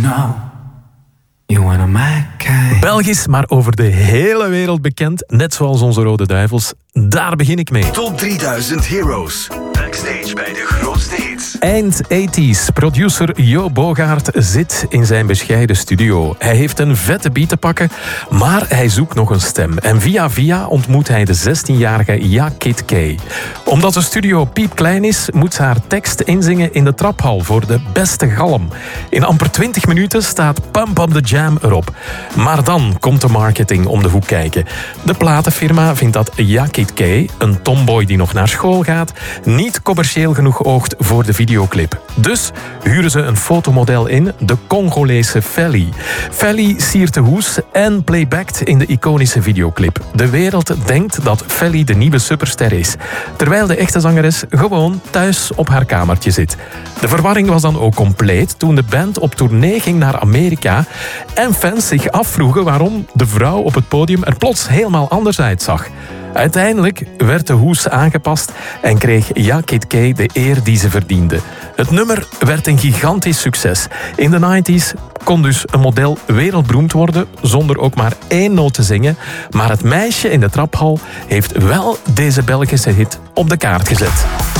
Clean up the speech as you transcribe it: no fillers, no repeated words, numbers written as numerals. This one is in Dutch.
know you wanna my kind. Belgisch, maar over de hele wereld bekend, net zoals onze Rode Duivels. Daar begin ik mee. Top 3000 Heroes. Backstage bij de grootste hits. Eind 80s. Producer Jo Bogaert zit in zijn bescheiden studio. Hij heeft een vette beat te pakken, maar hij zoekt nog een stem. En via via ontmoet hij de 16-jarige Ja Kid K. Omdat de studio piepklein is, moet ze haar tekst inzingen in de traphal voor de beste galm. In amper 20 minuten staat Pump Up The Jam erop. Maar dan komt de marketing om de hoek kijken. De platenfirma vindt dat Ja Kid K, een tomboy die nog naar school gaat, niet commercieel genoeg oogt voor de videoclip. Dus huren ze een fotomodel in, de Congolese Felly. Felly siert de hoes en playbackt in de iconische videoclip. De wereld denkt dat Felly de nieuwe superster is, terwijl de echte zangeres gewoon thuis op haar kamertje zit. De verwarring was dan ook compleet toen de band op tournee ging naar Amerika en fans zich afvroegen waarom de vrouw op het podium er plots helemaal anders uitzag. Uiteindelijk werd de hoes aangepast en kreeg Ja Kid K de eer die ze verdiende. Het nummer werd een gigantisch succes. In de 90s kon dus een model wereldberoemd worden zonder ook maar één noot te zingen. Maar het meisje in de traphal heeft wel deze Belgische hit op de kaart gezet.